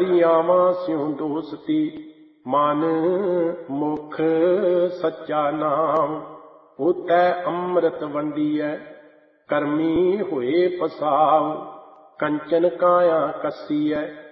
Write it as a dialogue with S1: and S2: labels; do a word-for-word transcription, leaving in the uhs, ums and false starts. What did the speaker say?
S1: हरि आवा स्यों दोस्ती, मन मुख सच्चा नाम। उतै अमृत वंडियै, करमी होए पसाव, कंचन काया कसीयै,